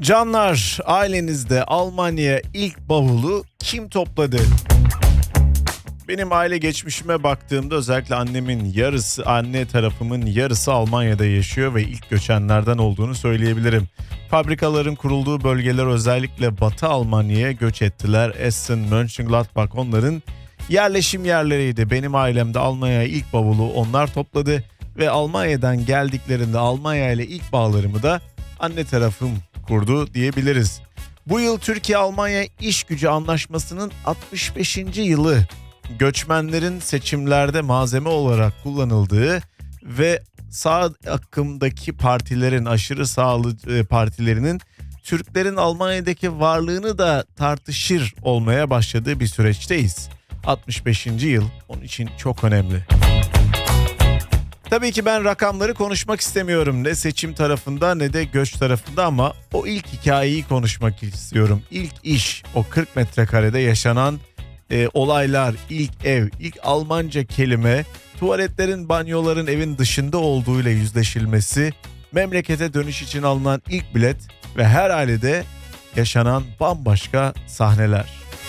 Canlar, ailenizde Almanya'ya ilk bavulu kim topladı? Benim aile geçmişime baktığımda özellikle anne tarafımın yarısı Almanya'da yaşıyor ve ilk göçenlerden olduğunu söyleyebilirim. Fabrikaların kurulduğu bölgeler özellikle Batı Almanya'ya göç ettiler. Essen, Mönchengladbach onların yerleşim yerleriydi. Benim ailemde Almanya'ya ilk bavulu onlar topladı ve Almanya'dan geldiklerinde Almanya ile ilk bağlarımı da anne tarafım kurdu diyebiliriz. Bu yıl Türkiye-Almanya İş Gücü Anlaşması'nın 65. yılı. Göçmenlerin seçimlerde malzeme olarak kullanıldığı ve sağ akımdaki partilerin, aşırı sağlı partilerinin Türklerin Almanya'daki varlığını da tartışır olmaya başladığı bir süreçteyiz. 65. yıl onun için çok önemli. Tabii ki ben rakamları konuşmak istemiyorum ne seçim tarafında ne de göç tarafında ama o ilk hikayeyi konuşmak istiyorum. İlk iş, o 40 metrekarede yaşanan olaylar, ilk ev, ilk Almanca kelime, tuvaletlerin, banyoların evin dışında olduğuyla yüzleşilmesi, memlekete dönüş için alınan ilk bilet ve her ailede yaşanan bambaşka sahneler.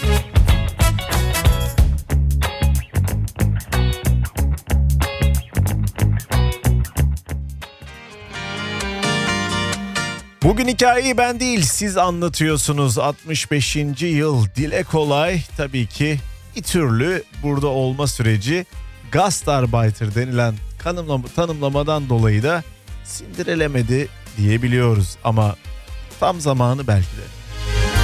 Bugün hikayeyi ben değil siz anlatıyorsunuz. 65. yıl dile kolay, tabii ki bir türlü burada olma süreci Gastarbeiter denilen tanımlamadan dolayı da sindirilemedi diyebiliyoruz ama tam zamanı belki de.